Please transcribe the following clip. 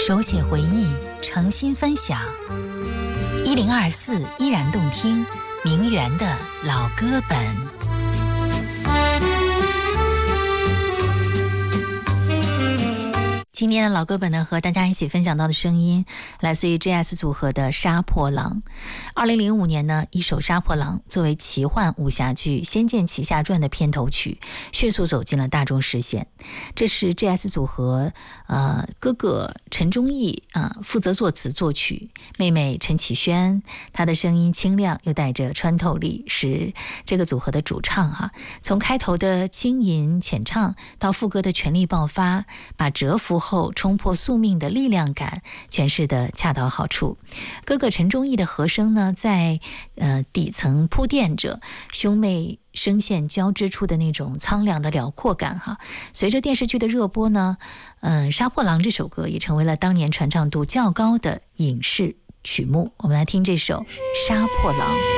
手写回忆，诚心分享。1024依然动听，名媛的老歌本。今天的老歌本呢，和大家一起分享到的声音来自于 JS 组合的《杀破狼》。2005年呢，一首《杀破狼》作为奇幻武侠剧《仙剑奇侠传》的片头曲，迅速走进了大众视线。这是 JS 组合哥哥陈忠义负责作词作曲，妹妹陈绮萱，她的声音清亮又带着穿透力，是这个组合的主唱从开头的轻吟浅唱到副歌的全力爆发，把蛰伏后冲破宿命的力量感诠释得恰到好处。哥哥陈忠义的和声呢，在底层铺垫着兄妹声线交织出的那种苍凉的辽阔感随着电视剧的热播呢，杀破狼这首歌也成为了当年传唱度较高的影视曲目。我们来听这首杀破狼。